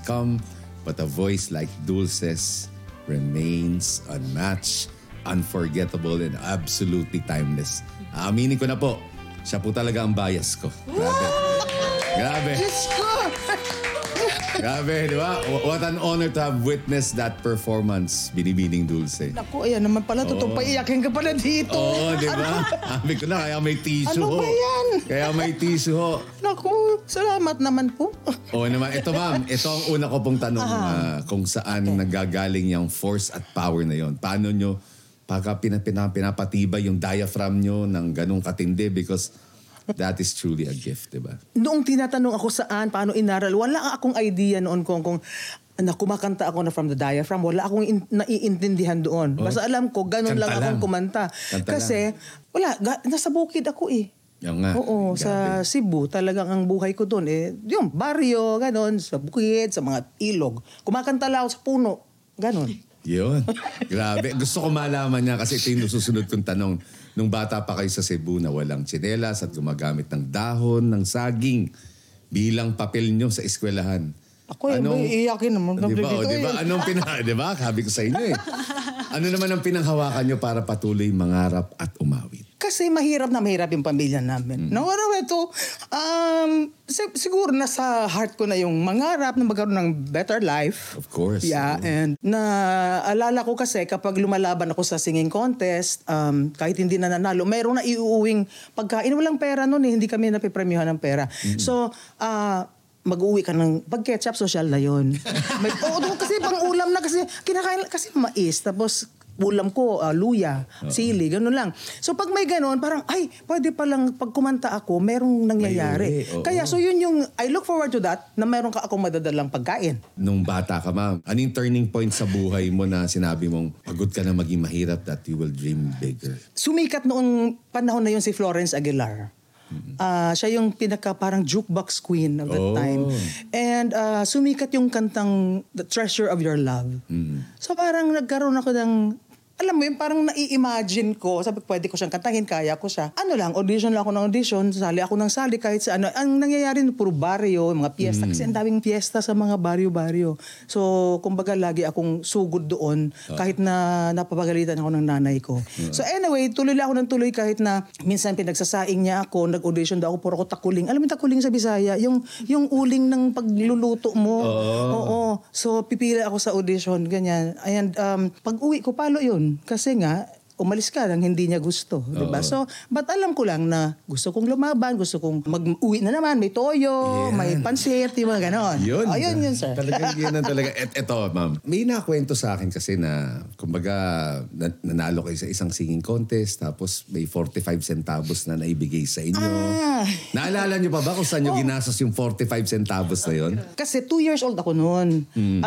come, but a voice like Dulce's remains unmatched, unforgettable, and absolutely timeless. Aaminin ko na po, siya po talaga ang bias ko. Grabe. Grabe. Diyos ko! Grabe, di ba? What an honor to have witnessed that performance, Binibining Dulce. Naku, ayan naman pala. Totoo pa, iyakin ka pala dito. Oo, di ba? Sabi ko na, kaya may tissue Ano ho. ba yan? Kaya may tissue ho. Naku, salamat naman po. Oo naman. Ito ma'am, ito ang una ko pong tanong kung saan nagagaling yung force at power na yon. Paano nyo pinapatibay yung diaphragm nyo ng ganong katindi because that is truly a gift, di ba? Noong tinatanong ako saan, paano inaral, wala akong idea noon kung na kumakanta ako na from the diaphragm, wala akong naiintindihan doon. Basta alam ko, ganun lang akong kumanta. Kasi, wala, nasa bukid ako eh. Yung nga. Oo, sa Cebu, talagang ang buhay ko doon eh, yung baryo, ganun, sa bukid, sa mga ilog. Kumakanta lang ako sa puno, ganun. Yun. Grabe. Gusto ko malaman niya kasi ito yung susunod kong tanong. Nung bata pa kayo sa Cebu na walang tsinelas at gumagamit ng dahon, ng saging bilang papel nyo sa eskwelahan. Ako iiyakin naman. Diba? Diba? Sabi ko sa inyo eh. Ano naman ang pinanghawakan nyo para patuloy mangarap at umawit? Kasi mahirap yung pamilya namin. No, ito, siguro nasa heart ko na yung mangarap na magkaroon ng better life. Of course. Yeah, and naalala ko kasi kapag lumalaban ako sa singing contest, kahit hindi na nanalo, mayroong na iuuwing pagkain. Walang pera noon eh, hindi kami napipremyohan ng pera. Mm-hmm. So, mag-uwi ka ng pag-ketchup, social na yun. Kasi pang ulam na kasi kinakain kasi mais, tapos ulam ko, luya, sili, gano'n lang. So pag may gano'n, parang, ay, pwede palang pag kumanta ako, merong nangyayari. Kaya so yun yung, I look forward to that, na meron ka akong madadalang pagkain. Nung bata ka, ma'am, anong turning point sa buhay mo na sinabi mong pagod ka na maging mahirap that you will dream bigger? Sumikat noong panahon na yun si Florence Aguilar. Siya yung pinaka parang jukebox queen of that time. And sumikat yung kantang The Treasure of Your Love. So parang nagkaroon ako ng, alam mo yun, parang nai-imagine ko, sabi pwede ko siyang kantahin, kaya ko siya. Audition lang ako ng audition, sali ako ng sali kahit sa ano. Ang nangyayari, puro baryo, mga piyesta, kasi ang daming piyesta sa mga baryo-baryo. So, kumbaga lagi akong sugod doon, kahit na napapagalitan ako ng nanay ko. So anyway, tuloy lang ako ng tuloy kahit na minsan pinagsasaing niya ako, nag-audition daw ako, puro ako takuling. Alam mo takuling sa Bisaya? Yung uling ng pagluluto mo. Oo. So, pipila ako sa audition, ganyan. And pag-uwi ko, palo yun. Kasi nga, umalis ka nang hindi niya gusto. Diba? So, but alam ko lang na gusto kong lumaban, gusto kong mag-uwi na naman, may toyo, may pansit, yung mga ganon. Yun. Yun, sir. Talagang yun ang talaga. Eto, ma'am. May nakwento sa akin kasi na, kumbaga, nanalo kayo sa isang singing contest, tapos may 45 centavos na naibigay sa inyo. Naalala niyo pa ba kung saan niyo ginastos yung 45 centavos na yun? Kasi 2 years old ako noon.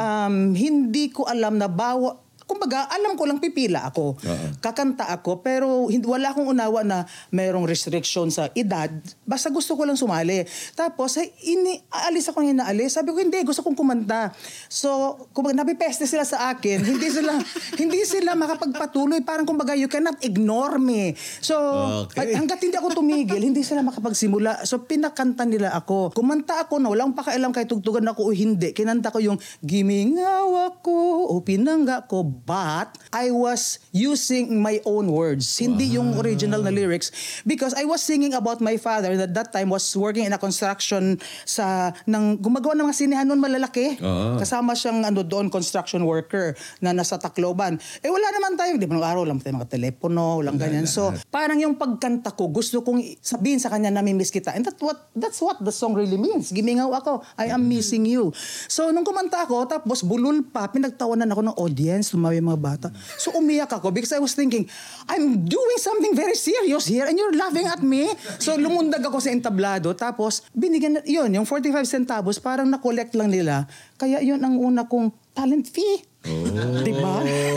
Hindi ko alam na kumbaga, alam ko lang pipila ako. Kakanta ako, pero wala akong unawa na mayroong restriction sa edad. Basta gusto ko lang sumali. Tapos, aalis ako ng inaalis. Sabi ko, hindi, gusto kong kumanta. So, kumbaga, napipeste sila sa akin. hindi sila makapagpatuloy. Parang kumbaga, you cannot ignore me. So, hanggat hindi ako tumigil, hindi sila makapagsimula. So, pinakanta nila ako. Kumanta ako na walang pakialam kahit tugtugan ako o hindi. Kinanta ko yung, gimingaw ako o pinangga ko. But I was using my own words. Hindi yung original na lyrics. Because I was singing about my father that time was working in a construction gumagawa ng mga sinehan noon malalaki. Kasama siyang doon construction worker na nasa Tacloban. Wala naman tayo. Di ba nung araw lang tayo mga telepono, walang ganyan. So parang yung pagkanta ko, gusto kong sabihin sa kanya na miss kita. And that's what the song really means. Gimingaw ako. I am missing you. So nung kumanta ako, tapos bulol pa, pinagtawanan ako ng audience, tumawi mga bata. So umiyak ako because I was thinking, I'm doing something very serious here and you're laughing at me. So lumundag ako sa entablado. Tapos binigyan yung 45 centavos parang na-collect lang nila. Kaya yun ang una kong talent fee. Diba?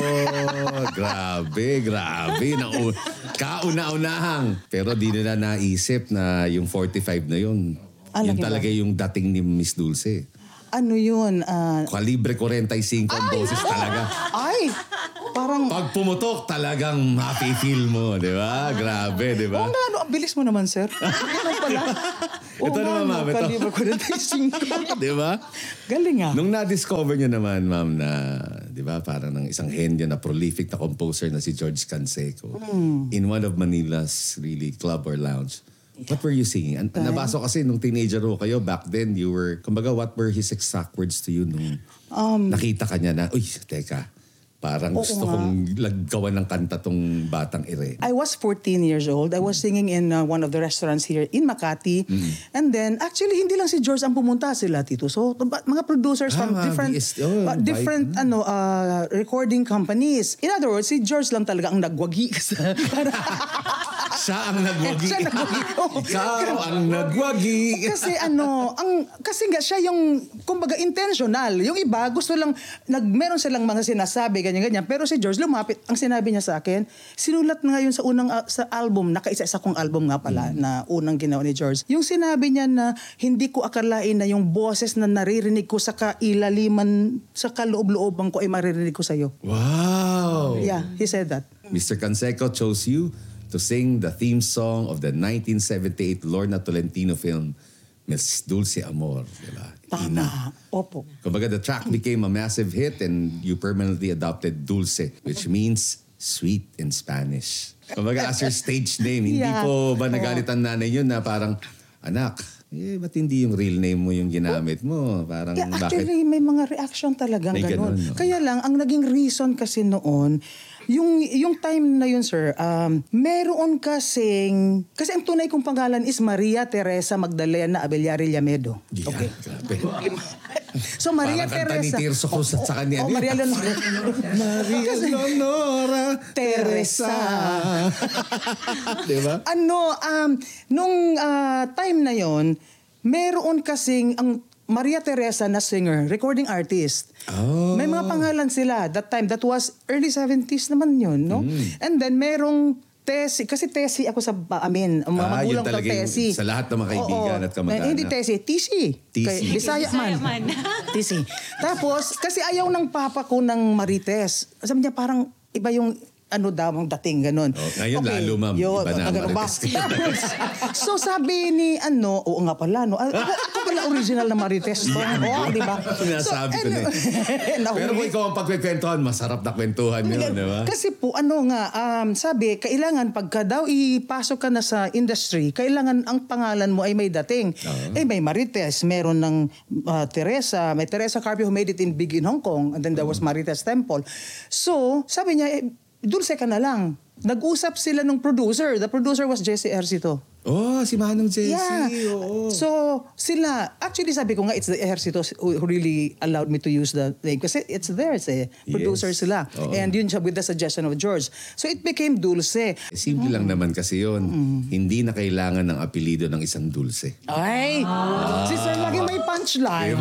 Grabe. Kauna-unahang. Pero di nila naisip na yung 45 na yun. Yun talaga yung dating ni Miss Dulce. Ano yun? Kalibre 45 ang boses talaga. Parang pag pumutok, talagang happy feel mo, di ba? Grabe, di ba? Ang bilis mo naman, sir. Ano pala? Ito naman, ma'am. Ito. Kalibre 45. Di ba? Galing ah. Nung na-discover nyo naman, ma'am, na, di ba, parang ng isang henyo na prolific na composer na si George Canseco in one of Manila's really club or lounge, what were you singing? Nabasa kasi nung teenager ho kayo, back then, you were, kumbaga, what were his exact words to you nung nakita ka niya na, uy, teka, parang gusto kong gawan ng kanta tong batang ire. I was 14 years old. I was singing in one of the restaurants here in Makati. And then, actually, hindi lang si George ang pumunta, sila Tito. So, mga producers from different recording companies. In other words, si George lang talaga ang nagwagi. Siya ang nagwagi. Siya nagwagi. Ikaw ang nagwagi. Kasi nga siya yung, kumbaga, intentional. Yung iba, gusto lang, meron silang mga sinasabi, ganyan-ganyan. Pero si George lumapit, ang sinabi niya sa akin, sinulat na ngayon sa album, nakaisa-isa kong album nga pala, na unang ginawa ni George. Yung sinabi niya na, hindi ko akalain na yung boses na naririnig ko sa kailaliman, sa kaloob-looban ko ay maririnig ko sa'yo. Wow! Yeah, he said that. Mr. Canseco chose you to sing the theme song of the 1978 Lorna Tolentino film, Miss Dulce Amor. Diba? Tama. Opo. Kumbaga, the track became a massive hit and you permanently adopted Dulce, which means sweet in Spanish. Kumbaga, as your stage name, hindi po ba nagalit ang nanay yun na parang, anak, ba't hindi yung real name mo yung ginamit mo? Parang actually, may mga reaction talagang ganun. No? Kaya lang, ang naging reason kasi noon, yung time na yun, sir, meron kasi ang tunay kong pangalan is Maria Teresa Magdalena Abellari Llamedo. Yeah, okay. Grabe. So, Maria Parang Teresa. Parang kanta ni Tirso Cruz at saka niya. Maria Leonora. Maria Leonora Teresa. Diba? Nung time na yon, meron kasing ang Maria Teresa na singer, recording artist. Oh. May mga pangalan sila that time. That was early 70s naman yun, no? And then merong Tessie. Kasi Tessie ako sa amin. Ang mga magulang ko Tessie. Sa lahat ng mga kaibigan at kamag-anak. Hindi Tessie. Tisi. Bisaya man. Tisi. Tapos, kasi ayaw ng papa ko ng Marites. Sabi niya parang iba yung ang dating, ganun. Ngayon lalo, ma'am. Iba na Marites. So sabi ni oo nga pala, no? Ako pala original na Marites. Di ba? Sinasabi ko na Pero kung ikaw ang pagkikwentuhan, masarap na kwentuhan yun, di ba? Kasi po, sabi, kailangan pagka daw ipasok ka na sa industry, kailangan ang pangalan mo ay may dating. May Marites, meron ng Teresa, may Teresa Carpio who made it big in Hong Kong, and then there was Marites Temple. So, sabi niya, Dulce ka na lang. Nag-usap sila ng producer. The producer was Jesse Ercito. Oh, si Manong Jesse. Yeah. Oo. So, sila, actually sabi ko nga, it's the Ercito who really allowed me to use the name. Kasi it's theirs Producer sila. And yun siya with the suggestion of George. So, it became Dulce. Simple lang naman kasi yun. Hindi na kailangan ng apelido ng isang Dulce. Ay! Si Sir lagi may punchline.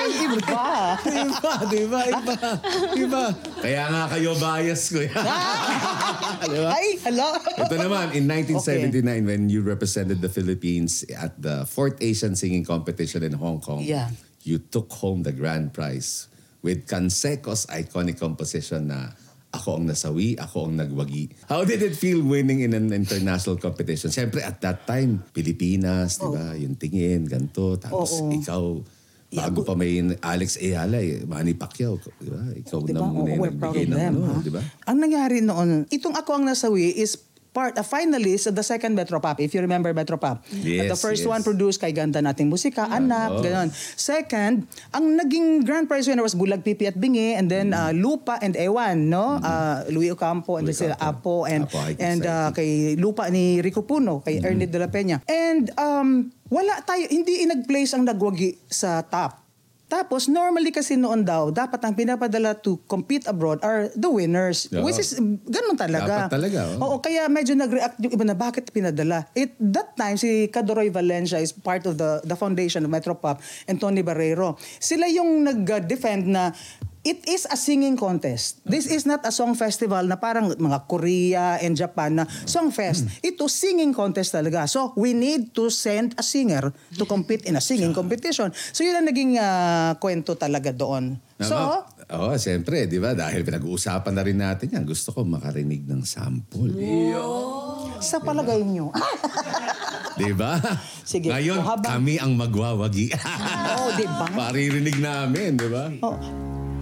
Diba? Kaya nga kayo bias ko. Diba? Ay, hello. Ito naman, in 1979, when you represented the Philippines at the 4th Asian Singing Competition in Hong Kong, you took home the grand prize with Canseco's iconic composition na Ako ang Nasawi, Ako ang Nagwagi. How did it feel winning in an international competition? Siyempre, at that time, Pilipinas, diba? Yung tingin, ganito. Tapos ikaw, bago pa may Alex Ayala, Manny Pacquiao, diba? Ikaw na muna yung nagbigay ng diba? Ang nangyari noon, itong Ako ang Nasawi is a finalist at the second Metropop, if you remember Metropop. Yes, the first one produced kay Ganda Nating Musika, Anak, gano'n. Second, ang naging grand prize winner was Bulag Pipi at Bingi, and then Lupa and Ewan, no? Louie Ocampo, and then sila Apo, and kay Lupa ni Rico Puno, kay Ernie de la Peña. And wala tayo, hindi nag-place ang Nagwagi sa top. Tapos, normally kasi noon daw, dapat ang pinapadala to compete abroad are the winners. Which is, ganun talaga. Dapat talaga. Oo, kaya medyo nag-react yung iba na bakit pinadala. That time, si Cadoroy Valencia is part of the foundation of Metropop and Tony Barrero. Sila yung nag-defend na it is a singing contest. This is not a song festival na parang mga Korea and Japan na song fest. Ito, singing contest talaga. So, we need to send a singer to compete in a singing competition. So, yun ang naging kwento talaga doon. So, siyempre, di ba? Dahil pinag-uusapan na rin natin yan, gusto ko makarinig ng sample. Sa palagay nyo. Di ba? Sige. Ngayon, O, habang- kami ang magwawagi. Oo, di ba? Paririnig namin, di ba? Oh,